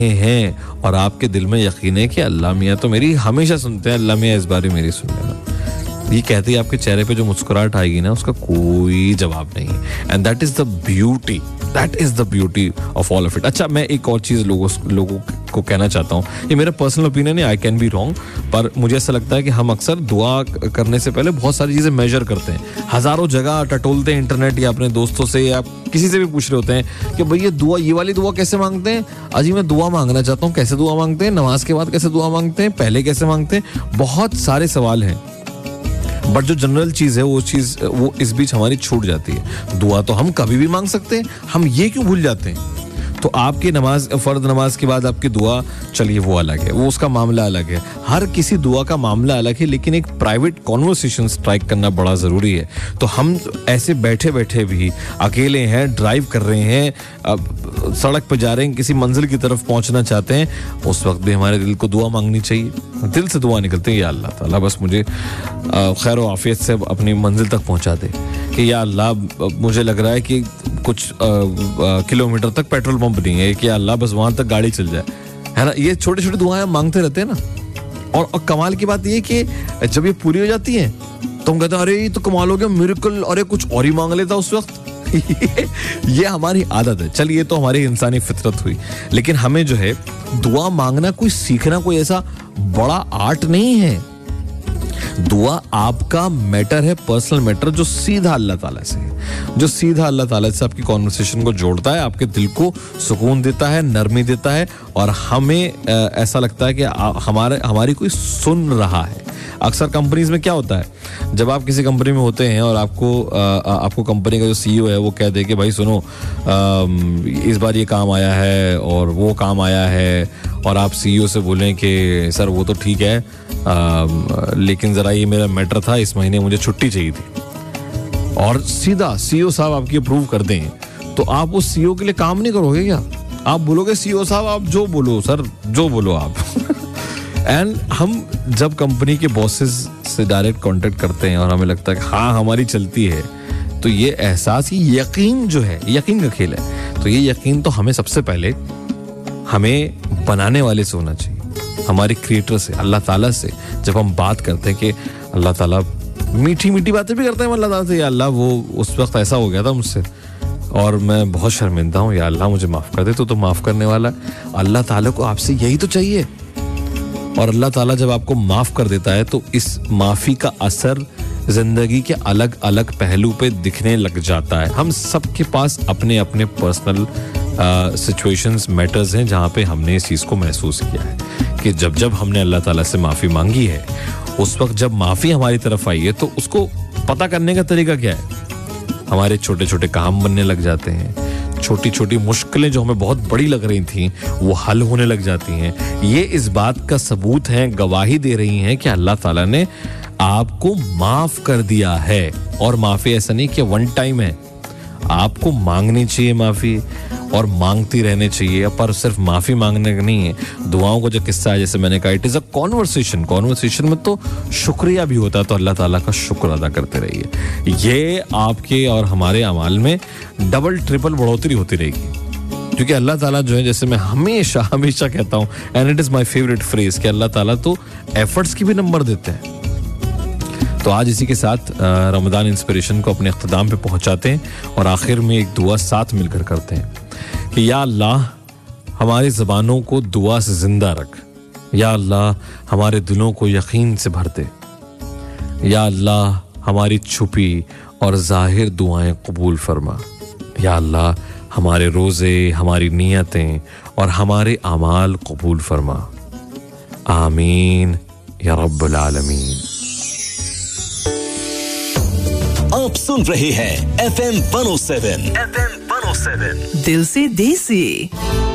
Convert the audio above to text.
हैं और आपके दिल में यकीन है कि अल्लाह मियाँ तो मेरी हमेशा सुनते हैं, अल्लाह मियाँ इस बार मेरी सुन लेना, ये कहते ही आपके चेहरे पे जो मुस्कुराहट आएगी ना, उसका कोई जवाब नहीं है. And that is the beauty of all of it. अच्छा, मैं एक और चीज लोगों को कहना चाहता हूँ, ये मेरा पर्सनल ओपिनियन है, आई कैन बी रॉन्ग, पर मुझे ऐसा लगता है कि हम अक्सर दुआ करने से पहले बहुत सारी चीजें मेजर करते हैं. हजारों जगह टटोलते हैं इंटरनेट या अपने दोस्तों से या किसी से भी पूछ रहे होते हैं कि भाई ये वाली दुआ कैसे मांगते हैं. अजी मैं दुआ मांगना चाहता हूँ, कैसे दुआ मांगते हैं, नमाज के बाद कैसे दुआ मांगते हैं, पहले कैसे मांगते हैं, बहुत सारे सवाल हैं. बट जो जनरल चीज है वो इस बीच हमारी छूट जाती है. दुआ तो हम कभी भी मांग सकते हैं, हम ये क्यों भूल जाते हैं. तो आपकी फर्द नमाज के बाद आपकी दुआ, चलिए वो अलग है, वो उसका मामला अलग है, हर किसी दुआ का मामला अलग है, लेकिन एक प्राइवेट कॉन्वर्सेशन स्ट्राइक करना बड़ा जरूरी है. तो हम ऐसे बैठे बैठे भी अकेले हैं, ड्राइव कर रहे हैं, सड़क पर जा रहे हैं, किसी मंजिल की तरफ पहुंचना चाहते हैं, उस वक्त भी हमारे दिल को दुआ मांगनी चाहिए. दिल से दुआ निकलती है, या अल्लाह ताला बस मुझे खैर व आफियत से अपनी मंजिल तक पहुंचा दे, कि या अल्लाह मुझे लग रहा है कि कुछ किलोमीटर तक पेट्रोल पंप नहीं है, कि अल्लाह बस वहां तक गाड़ी चल जाए, है ना. ये छोटी छोटी दुआएं हम मांगते रहते हैं ना. और कमाल की बात ये कि जब ये पूरी हो जाती है तो हम कहते हैं अरे ये तो कमाल हो गया, मिरेकल, अरे कुछ और ही मांग लेता उस वक्त. ये हमारी आदत है. चलिए ये तो हमारी इंसानी फितरत हुई, लेकिन हमें जो है दुआ मांगना कोई सीखना कोई ऐसा बड़ा आर्ट नहीं है. दुआ आपका मैटर है, पर्सनल मैटर, जो सीधा अल्लाह ताला से है, जो सीधा अल्लाह ताला से आपकी कॉन्वर्सेशन को जोड़ता है, आपके दिल को सुकून देता है, नरमी देता है, और हमें ऐसा लगता है कि हमारी कोई सुन रहा है. अक्सर कंपनीज में क्या होता है, जब आप किसी कंपनी में होते हैं और आपको कंपनी का जो सीईओ है वो कह दे कि भाई सुनो, इस बार ये काम आया है और वो काम आया है, और आप सीईओ से बोलें कि सर वो तो ठीक है, लेकिन जरा ये मेरा मैटर था, इस महीने मुझे छुट्टी चाहिए थी, और सीधा सीईओ साहब आपकी अप्रूव कर दें, तो आप उस सीईओ के लिए काम नहीं करोगे क्या? आप बोलोगे सीईओ साहब आप जो बोलो सर, जो बोलो आप. एंड हम जब कंपनी के बॉसेस से डायरेक्ट कांटेक्ट करते हैं और हमें लगता है कि हाँ हमारी चलती है, तो ये एहसास, ये यकीन जो है, यकीन का खेल है. तो ये यकीन तो हमें सबसे पहले हमें बनाने वाले से होना चाहिए, हमारे क्रिएटर से, अल्लाह ताला से. जब हम बात करते हैं कि अल्लाह ताला, मीठी मीठी बातें भी करते हैं अल्लाह ताला से, या अल्लाह वो उस वक्त ऐसा हो गया था मुझसे और मैं बहुत शर्मिंदा हूँ, या अल्लाह मुझे माफ कर दे, तो माफ करने वाला. अल्लाह ताला को आपसे यही तो चाहिए. और अल्लाह ताला जब आपको माफ कर देता है तो इस माफी का असर जिंदगी के अलग अलग पहलू पे दिखने लग जाता है. हम सबके पास अपने अपने पर्सनल सिचुएशंस, मैटर्स हैं जहाँ पे हमने इस चीज़ को महसूस किया है कि जब हमने अल्लाह ताला से माफ़ी मांगी है, उस वक्त जब माफ़ी हमारी तरफ आई है, तो उसको पता करने का तरीका क्या है. हमारे छोटे छोटे काम बनने लग जाते हैं, छोटी छोटी मुश्किलें जो हमें बहुत बड़ी लग रही थी वो हल होने लग जाती हैं. ये इस बात का सबूत है, गवाही दे रही हैं कि अल्लाह ताला ने आपको माफ कर दिया है. और माफी ऐसा नहीं कि वन टाइम है, आपको मांगनी चाहिए माफी और मांगती रहने चाहिए, पर सिर्फ माफी मांगने का नहीं है. दुआओं का जो किस्सा है, जैसे मैंने कहा, इट इज अ कॉन्वर्सेशन में तो शुक्रिया भी होता है, तो अल्लाह ताला का शुक्र अदा करते रहिए. ये आपके और हमारे अमाल में डबल ट्रिपल बढ़ोतरी होती रहेगी, क्योंकि अल्लाह ताला जो है, जैसे मैं हमेशा कहता हूँ, and it is my favourite phrase, कि अल्लाह ताला तो एफर्ट्स की भी नंबर देते हैं. तो आज इसी के साथ रमजान इंस्पिरेशन को अपने इख्तिताम पे पहुंचाते हैं और आखिर में एक दुआ साथ मिलकर करते हैं कि या अल्लाह हमारी ज़बानों को दुआ से जिंदा रख, या अल्लाह हमारे दिलों को यकीन से भर दे, या अल्लाह हमारी छुपी और जाहिर दुआएं कबूल फरमा, या अल्लाह हमारे रोज़े, हमारी नियतें और हमारे अमाल कबूल फरमा. आमीन या रब्बुल आलमीन. आप सुन रहे हैं FM 107 दिल से देसी.